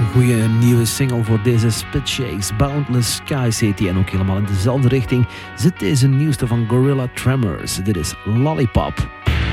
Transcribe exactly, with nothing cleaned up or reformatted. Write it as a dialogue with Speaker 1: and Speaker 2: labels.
Speaker 1: goede nieuwe single voor deze Spitshakes. Boundless Skies heet die. En ook helemaal in dezelfde richting zit deze nieuwste van Gorilla Tremors. Dit is Lollipop.